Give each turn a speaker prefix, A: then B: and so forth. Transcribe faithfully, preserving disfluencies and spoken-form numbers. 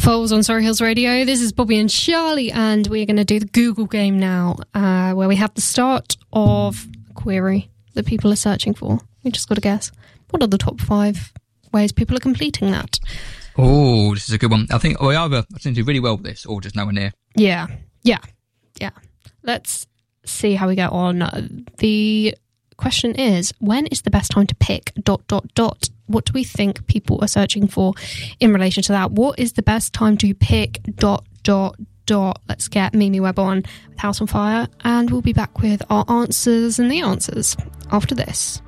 A: Foals on Surrey Hills Radio. This is Bobby and Charlie, and we're going to do the Google game now, uh, where we have the start of a query that people are searching for. We just got to guess, what are the top five ways people are completing that?
B: Oh, this is a good one. I think we either seem to do really well with this, or just nowhere near.
A: Yeah, yeah, yeah. Let's see how we get on. The question is, when is the best time to pick dot, dot, dot? What do we think people are searching for in relation to that? What is the best time to pick dot, dot, dot? Let's get Mimi Webb on with House on Fire, and we'll be back with our answers and the answers after this.